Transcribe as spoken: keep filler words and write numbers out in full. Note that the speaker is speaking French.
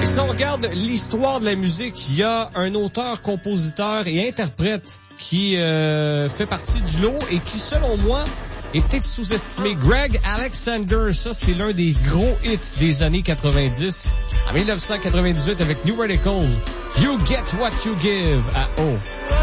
Si on regarde l'histoire de la musique, il y a un auteur, compositeur et interprète qui euh, fait partie du lot et qui, selon moi, est peut-être sous-estimé. Greg Alexander, ça c'est l'un des gros hits des années quatre-vingt-dix. En dix-neuf cent quatre-vingt-dix-huit avec New Radicals, You Get What You Give à O.